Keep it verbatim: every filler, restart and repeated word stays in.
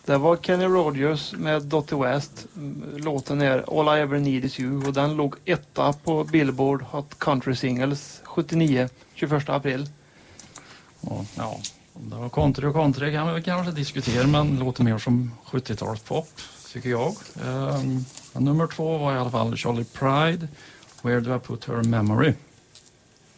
Det var Kenny Rogers med Dottie West. Låten är All I Ever Need Is You och den låg etta på Billboard Hot Country Singles sjuttionio, tjugoförsta april. Och, ja, om det var country och country kan vi kanske diskutera, men det låter mer som sjuttiotalspop tycker jag. Um, nummer två var i alla fall Charlie Pride, Where Do I Put Her Memory?